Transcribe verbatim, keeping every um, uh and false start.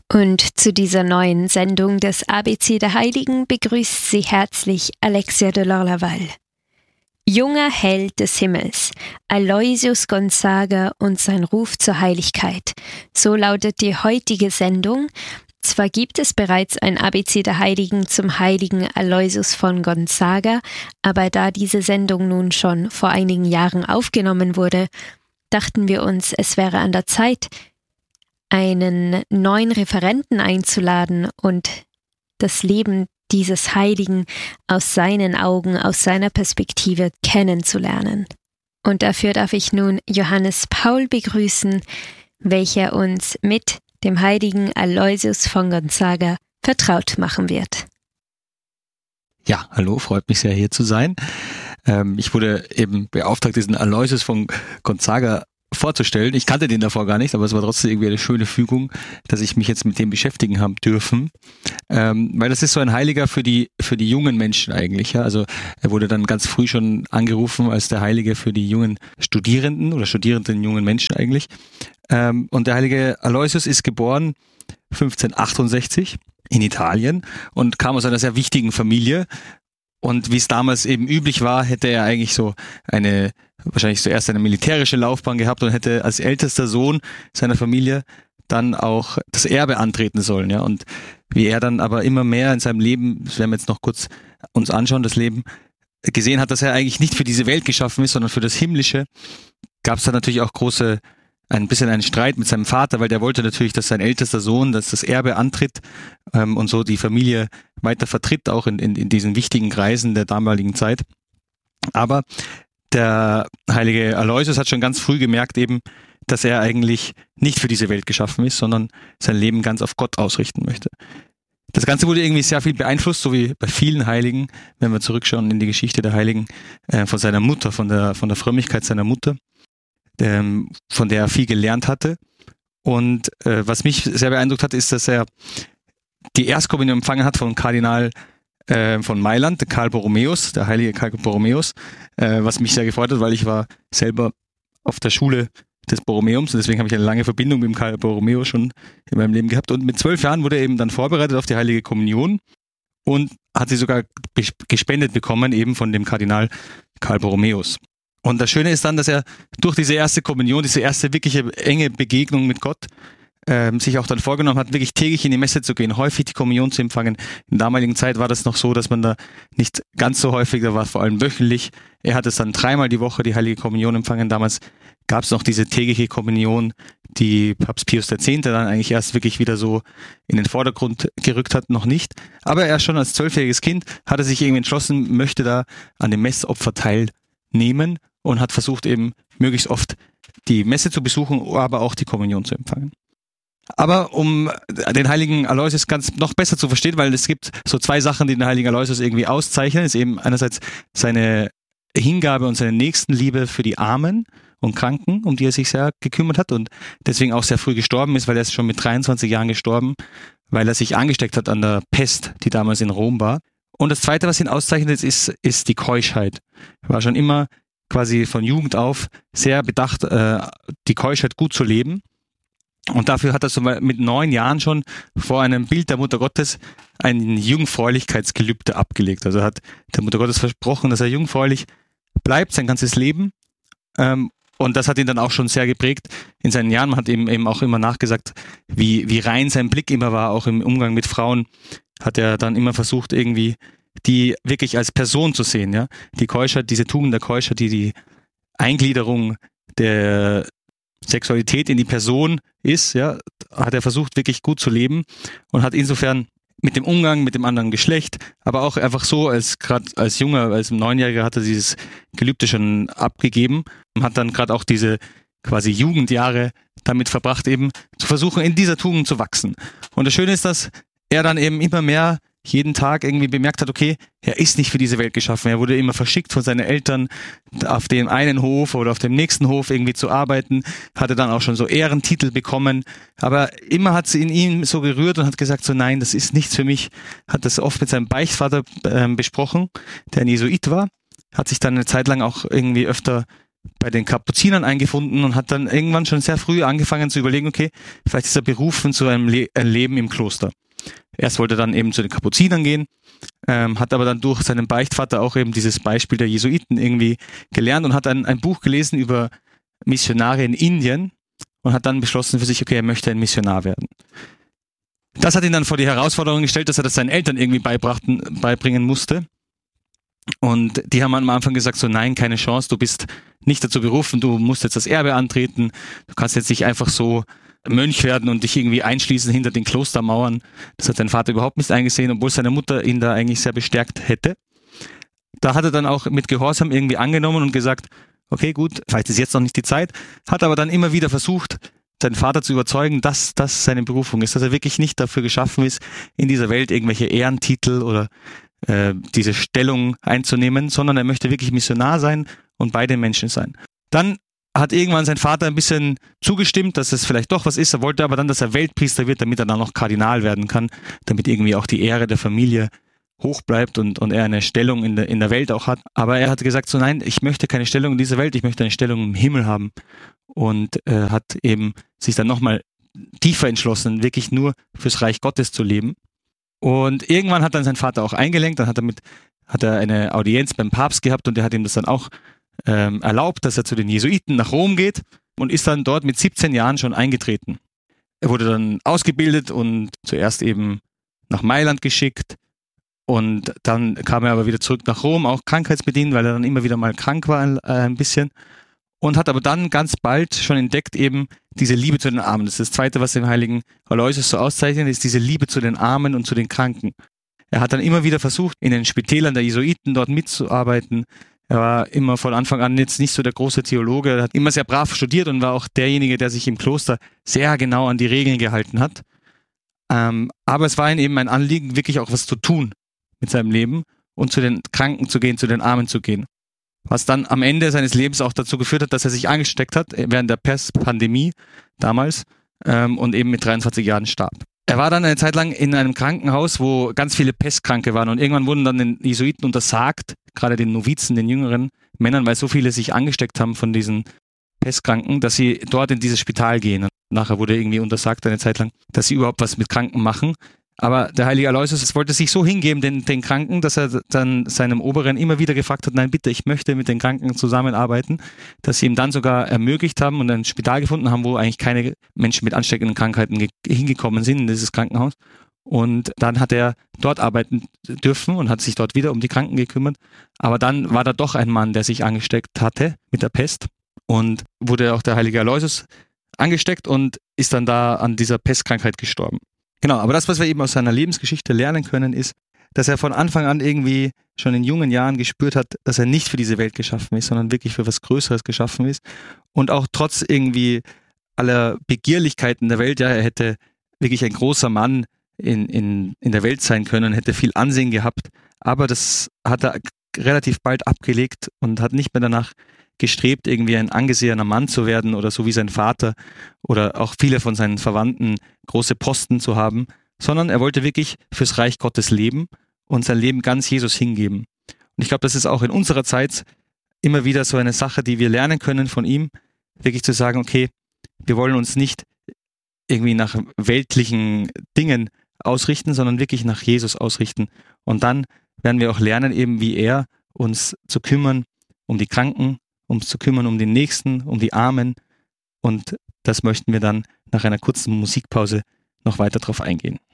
Und zu dieser neuen Sendung des A B C der Heiligen begrüßt Sie herzlich Alexia de Lorlaval. Junger Held des Himmels, Aloysius Gonzaga und sein Ruf zur Heiligkeit. So lautet die heutige Sendung. Zwar gibt es bereits ein A B C der Heiligen zum heiligen Aloysius von Gonzaga, aber da diese Sendung nun schon vor einigen Jahren aufgenommen wurde, dachten wir uns, es wäre an der Zeit, einen neuen Referenten einzuladen und das Leben dieses Heiligen aus seinen Augen, aus seiner Perspektive kennenzulernen. Und dafür darf ich nun Johannes Paul begrüßen, welcher uns mit dem heiligen Aloysius von Gonzaga vertraut machen wird. Ja, hallo, freut mich sehr, hier zu sein. Ähm, ich wurde eben beauftragt, diesen Aloysius von Gonzaga vorzustellen. Ich kannte den davor gar nicht, aber es war trotzdem irgendwie eine schöne Fügung, dass ich mich jetzt mit dem beschäftigen habe dürfen. Ähm, weil das ist so ein Heiliger für die für die jungen Menschen eigentlich. Ja? Also er wurde dann ganz früh schon angerufen als der Heilige für die jungen Studierenden oder studierenden jungen Menschen eigentlich. Ähm, und der heilige Aloysius ist geboren fünfzehnhundertachtundsechzig in Italien und kam aus einer sehr wichtigen Familie. Und wie es damals eben üblich war, hätte er eigentlich so eine, wahrscheinlich zuerst eine militärische Laufbahn gehabt und hätte als ältester Sohn seiner Familie dann auch das Erbe antreten sollen. Ja. Und wie er dann aber immer mehr in seinem Leben, das werden wir jetzt noch kurz uns anschauen, das Leben, gesehen hat, dass er eigentlich nicht für diese Welt geschaffen ist, sondern für das Himmlische, gab es dann natürlich auch große, ein bisschen einen Streit mit seinem Vater, weil der wollte natürlich, dass sein ältester Sohn, dass das Erbe antritt ähm, und so die Familie weiter vertritt, auch in, in, in diesen wichtigen Kreisen der damaligen Zeit. Aber der heilige Aloysius hat schon ganz früh gemerkt eben, dass er eigentlich nicht für diese Welt geschaffen ist, sondern sein Leben ganz auf Gott ausrichten möchte. Das Ganze wurde irgendwie sehr viel beeinflusst, so wie bei vielen Heiligen, wenn wir zurückschauen in die Geschichte der Heiligen, äh, von seiner Mutter, von der, von der Frömmigkeit seiner Mutter, ähm, von der er viel gelernt hatte. Und äh, was mich sehr beeindruckt hat, ist, dass er die Erstkommunion empfangen hat von Kardinal äh, von Mailand, der Karl Borromäus, der heilige Karl Borromäus, äh, was mich sehr gefreut hat, weil ich war selber auf der Schule des Borromäums und deswegen habe ich eine lange Verbindung mit dem Karl Borromäus schon in meinem Leben gehabt. Und mit zwölf Jahren wurde er eben dann vorbereitet auf die heilige Kommunion und hat sie sogar gespendet bekommen, eben von dem Kardinal Karl Borromäus. Und das Schöne ist dann, dass er durch diese erste Kommunion, diese erste wirkliche enge Begegnung mit Gott, ähm, sich auch dann vorgenommen hat, wirklich täglich in die Messe zu gehen, häufig die Kommunion zu empfangen. In der damaligen Zeit war das noch so, dass man da nicht ganz so häufig, da war vor allem wöchentlich. Er hat es dann dreimal die Woche, die heilige Kommunion empfangen. Damals gab es noch diese tägliche Kommunion, die Papst Pius der Zehnte dann eigentlich erst wirklich wieder so in den Vordergrund gerückt hat, noch nicht. Aber er schon als zwölfjähriges Kind hat er sich irgendwie entschlossen, möchte da an dem Messopfer teilnehmen und hat versucht eben möglichst oft die Messe zu besuchen, aber auch die Kommunion zu empfangen. Aber um den heiligen Aloysius ganz noch besser zu verstehen, weil es gibt so zwei Sachen, die den heiligen Aloysius irgendwie auszeichnen, ist eben einerseits seine Hingabe und seine Nächstenliebe für die Armen und Kranken, um die er sich sehr gekümmert hat und deswegen auch sehr früh gestorben ist, weil er ist schon mit dreiundzwanzig Jahren gestorben, weil er sich angesteckt hat an der Pest, die damals in Rom war. Und das Zweite, was ihn auszeichnet, ist, ist die Keuschheit. Er war schon immer quasi von Jugend auf sehr bedacht, äh, die Keuschheit gut zu leben. Und dafür hat er so mit neun Jahren schon vor einem Bild der Mutter Gottes ein Jungfräulichkeitsgelübde abgelegt. Also hat der Mutter Gottes versprochen, dass er jungfräulich bleibt, sein ganzes Leben. Ähm, und das hat ihn dann auch schon sehr geprägt in seinen Jahren. Man hat ihm eben auch immer nachgesagt, wie, wie rein sein Blick immer war, auch im Umgang mit Frauen. Hat er dann immer versucht, irgendwie die wirklich als Person zu sehen. Ja, die Keuschheit, diese Tugend der Keuschheit, die die Eingliederung der Sexualität in die Person ist, ja, hat er versucht, wirklich gut zu leben und hat insofern mit dem Umgang mit dem anderen Geschlecht, aber auch einfach so, als gerade als Junger, als Neunjähriger hat er dieses Gelübde schon abgegeben und hat dann gerade auch diese quasi Jugendjahre damit verbracht, eben zu versuchen, in dieser Tugend zu wachsen. Und das Schöne ist, dass er dann eben immer mehr jeden Tag irgendwie bemerkt hat, okay, er ist nicht für diese Welt geschaffen. Er wurde immer verschickt von seinen Eltern auf dem einen Hof oder auf dem nächsten Hof irgendwie zu arbeiten, hatte dann auch schon so Ehrentitel bekommen, aber immer hat sie in ihm so gerührt und hat gesagt so, nein, das ist nichts für mich, hat das oft mit seinem Beichtvater äh, besprochen, der ein Jesuit war, hat sich dann eine Zeit lang auch irgendwie öfter bei den Kapuzinern eingefunden und hat dann irgendwann schon sehr früh angefangen zu überlegen, okay, vielleicht ist er berufen zu einem Le- ein Leben im Kloster. Erst wollte er dann eben zu den Kapuzinern gehen, ähm, hat aber dann durch seinen Beichtvater auch eben dieses Beispiel der Jesuiten irgendwie gelernt und hat ein, ein Buch gelesen über Missionare in Indien und hat dann beschlossen für sich, okay, er möchte ein Missionar werden. Das hat ihn dann vor die Herausforderung gestellt, dass er das seinen Eltern irgendwie beibrachten, beibringen musste. Und die haben am Anfang gesagt, so nein, keine Chance, du bist nicht dazu berufen, du musst jetzt das Erbe antreten, du kannst jetzt nicht einfach so Mönch werden und dich irgendwie einschließen hinter den Klostermauern. Das hat sein Vater überhaupt nicht eingesehen, obwohl seine Mutter ihn da eigentlich sehr bestärkt hätte. Da hat er dann auch mit Gehorsam irgendwie angenommen und gesagt, okay, gut, vielleicht ist jetzt noch nicht die Zeit, hat aber dann immer wieder versucht, seinen Vater zu überzeugen, dass das seine Berufung ist, dass er wirklich nicht dafür geschaffen ist, in dieser Welt irgendwelche Ehrentitel oder äh, diese Stellung einzunehmen, sondern er möchte wirklich Missionar sein und bei den Menschen sein. Dann hat irgendwann sein Vater ein bisschen zugestimmt, dass es vielleicht doch was ist. Er wollte aber dann, dass er Weltpriester wird, damit er dann noch Kardinal werden kann, damit irgendwie auch die Ehre der Familie hoch bleibt und, und er eine Stellung in der, in der Welt auch hat. Aber er hat gesagt, so nein, ich möchte keine Stellung in dieser Welt, ich möchte eine Stellung im Himmel haben. Und äh, hat eben sich dann nochmal tiefer entschlossen, wirklich nur fürs Reich Gottes zu leben. Und irgendwann hat dann sein Vater auch eingelenkt, dann hat er mit, hat er eine Audienz beim Papst gehabt und der hat ihm das dann auch ähm, erlaubt, dass er zu den Jesuiten nach Rom geht und ist dann dort mit siebzehn Jahren schon eingetreten. Er wurde dann ausgebildet und zuerst eben nach Mailand geschickt und dann kam er aber wieder zurück nach Rom, auch krankheitsbedingt, weil er dann immer wieder mal krank war äh, ein bisschen. Und hat aber dann ganz bald schon entdeckt eben diese Liebe zu den Armen. Das ist das Zweite, was den heiligen Aloysius so auszeichnet, ist diese Liebe zu den Armen und zu den Kranken. Er hat dann immer wieder versucht, in den Spitälern der Jesuiten dort mitzuarbeiten. Er war immer von Anfang an jetzt nicht so der große Theologe. Er hat immer sehr brav studiert und war auch derjenige, der sich im Kloster sehr genau an die Regeln gehalten hat. Ähm, aber es war ihm eben ein Anliegen, wirklich auch was zu tun mit seinem Leben und zu den Kranken zu gehen, zu den Armen zu gehen. Was dann am Ende seines Lebens auch dazu geführt hat, dass er sich angesteckt hat während der Pestpandemie damals ähm, und eben mit dreiundzwanzig Jahren starb. Er war dann eine Zeit lang in einem Krankenhaus, wo ganz viele Pestkranke waren und irgendwann wurden dann den Jesuiten untersagt, gerade den Novizen, den jüngeren Männern, weil so viele sich angesteckt haben von diesen Pestkranken, dass sie dort in dieses Spital gehen. Und nachher wurde irgendwie untersagt eine Zeit lang, dass sie überhaupt was mit Kranken machen. Aber der heilige Aloysius wollte sich so hingeben den, den Kranken, dass er dann seinem Oberen immer wieder gefragt hat, nein bitte, ich möchte mit den Kranken zusammenarbeiten, dass sie ihm dann sogar ermöglicht haben und ein Spital gefunden haben, wo eigentlich keine Menschen mit ansteckenden Krankheiten ge- hingekommen sind in dieses Krankenhaus. Und dann hat er dort arbeiten dürfen und hat sich dort wieder um die Kranken gekümmert. Aber dann war da doch ein Mann, der sich angesteckt hatte mit der Pest und wurde auch der heilige Aloysius angesteckt und ist dann da an dieser Pestkrankheit gestorben. Genau, aber das, was wir eben aus seiner Lebensgeschichte lernen können, ist, dass er von Anfang an irgendwie schon in jungen Jahren gespürt hat, dass er nicht für diese Welt geschaffen ist, sondern wirklich für was Größeres geschaffen ist. Und auch trotz irgendwie aller Begierlichkeiten der Welt, ja, er hätte wirklich ein großer Mann in, in, in der Welt sein können, hätte viel Ansehen gehabt, aber das hat er relativ bald abgelegt und hat nicht mehr danach gestrebt, irgendwie ein angesehener Mann zu werden oder so wie sein Vater oder auch viele von seinen Verwandten große Posten zu haben, sondern er wollte wirklich fürs Reich Gottes leben und sein Leben ganz Jesus hingeben. Und ich glaube, das ist auch in unserer Zeit immer wieder so eine Sache, die wir lernen können von ihm, wirklich zu sagen, okay, wir wollen uns nicht irgendwie nach weltlichen Dingen ausrichten, sondern wirklich nach Jesus ausrichten. Und dann werden wir auch lernen, eben wie er, uns zu kümmern um die Kranken, um uns zu kümmern um den Nächsten, um die Armen. Und das möchten wir dann nach einer kurzen Musikpause noch weiter drauf eingehen.